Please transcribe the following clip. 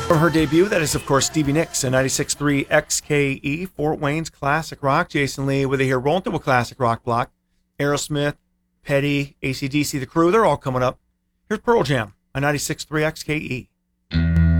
From her debut, that is, of course, Stevie Nicks and 96.3 XKE, Fort Wayne's classic rock. Jason Lee with it here, rolling through a classic rock block. Aerosmith, Petty, AC/DC, The Crew, they're all coming up. Here's Pearl Jam on 96.3 XKE.